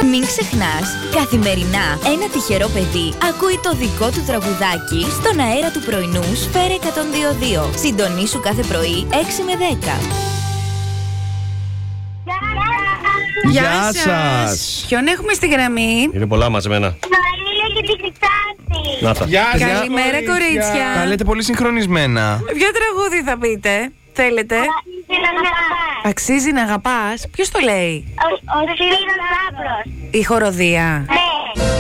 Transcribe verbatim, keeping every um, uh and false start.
Μην ξεχνάς, καθημερινά ένα τυχερό παιδί ακούει το δικό του τραγουδάκι στον αέρα του πρωινού Σφαίρα εκατόν δύο κόμμα δύο. Συντονίσου κάθε πρωί έξι με δέκα. Γεια, Γεια σας. σας. Ποιον έχουμε στη γραμμή? Είναι πολλά μαζεμένα. Μαρίλα και την Χρυσάφη. Να τα. Γεια σας, Καλημέρα, κορίτσια. Τα λέτε πολύ συγχρονισμένα. Ποιο τραγούδι θα πείτε? Θέλετε? Αξίζει να αγαπάς. Ποιος το λέει? Ο Σπύρος Λάμπρος. Η χοροδία. Ναι.